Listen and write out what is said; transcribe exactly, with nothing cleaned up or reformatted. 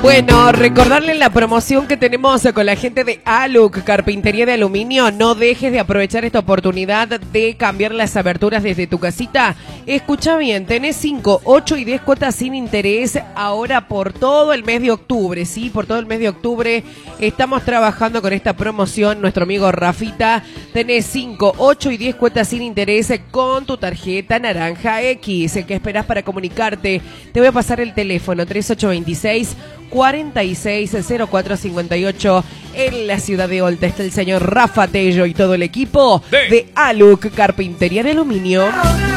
Bueno, recordarle la promoción que tenemos con la gente de Aluc, Carpintería de Aluminio. No dejes de aprovechar esta oportunidad de cambiar las aberturas desde tu casita. Escucha bien, tenés cinco, ocho y diez cuotas sin interés ahora por todo el mes de octubre, ¿sí? Por todo el mes de octubre estamos trabajando con esta promoción. Nuestro amigo Rafita, tenés cinco, ocho y diez cuotas sin interés con tu tarjeta Naranja X. ¿Qué esperás para comunicarte? Te voy a pasar el teléfono tres ocho dos seis, cuatro seis cero cuatro cinco ocho. En la ciudad de Olta está el señor Rafa Tello y todo el equipo de, de Aluc, Carpintería de Aluminio.